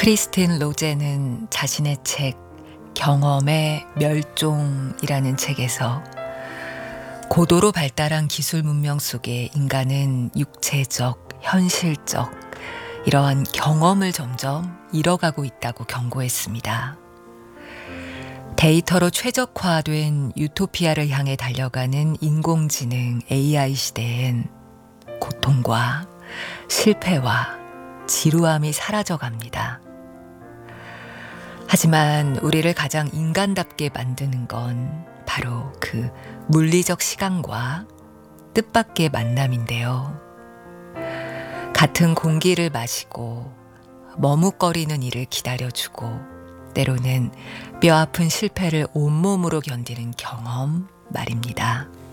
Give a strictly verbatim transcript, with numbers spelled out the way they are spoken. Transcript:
크리스틴 로제는 자신의 책 경험의 멸종이라는 책에서 고도로 발달한 기술 문명 속에 인간은 육체적, 현실적 이러한 경험을 점점 잃어가고 있다고 경고했습니다. 데이터로 최적화된 유토피아를 향해 달려가는 인공지능 에이아이 시대엔 고통과 실패와 지루함이 사라져갑니다. 하지만 우리를 가장 인간답게 만드는 건 바로 그 물리적 시간과 뜻밖의 만남인데요. 같은 공기를 마시고 머뭇거리는 일을 기다려주고 때로는 뼈아픈 실패를 온몸으로 견디는 경험 말입니다.